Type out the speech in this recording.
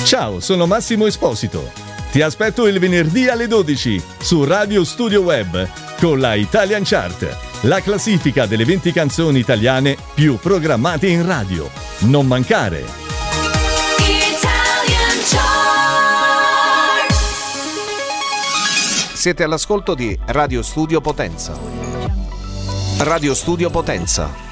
Ciao, sono Massimo Esposito. Ti aspetto il venerdì alle 12 su Radio Studio Web con la Italian Chart, la classifica delle 20 canzoni italiane più programmate in radio. Non mancare! Italian Chart. Siete all'ascolto di Radio Studio Potenza. Radio Studio Potenza.